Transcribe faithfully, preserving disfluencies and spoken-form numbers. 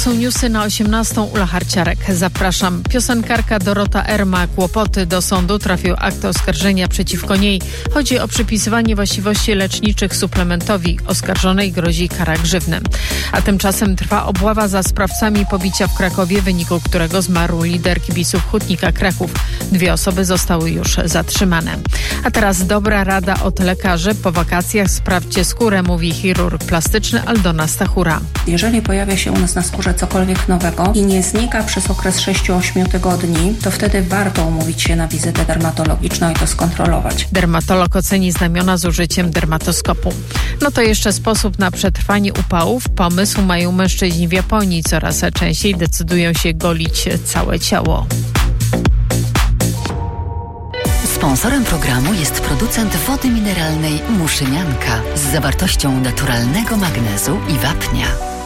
są newsy na osiemnastą. Ula Harciarek. Zapraszam. Piosenkarka Dorota R. ma kłopoty. Do sądu trafił akt oskarżenia przeciwko niej. Chodzi o przypisywanie właściwości leczniczych suplementowi. Oskarżonej grozi kara grzywny. A tymczasem trwa obława za sprawcami pobicia w Krakowie, w wyniku którego zmarł lider kibiców Hutnika Kraków. Dwie osoby zostały już zatrzymane. A teraz dobra rada od lekarzy. Po wakacjach sprawdźcie skórę, mówi chirurg plastyczny Aldona Stachura. Jeżeli pojawia się u nas na skórze cokolwiek nowego i nie znika przez okres sześć do ośmiu tygodni, to wtedy warto umówić się na wizytę dermatologiczną i to skontrolować. Dermatolog oceni znamiona z użyciem dermatoskopu. No to jeszcze sposób na przetrwanie upałów. Pomysł mają mężczyźni w Japonii. Coraz częściej decydują się golić całe ciało. Sponsorem programu jest producent wody mineralnej Muszynianka z zawartością naturalnego magnezu i wapnia.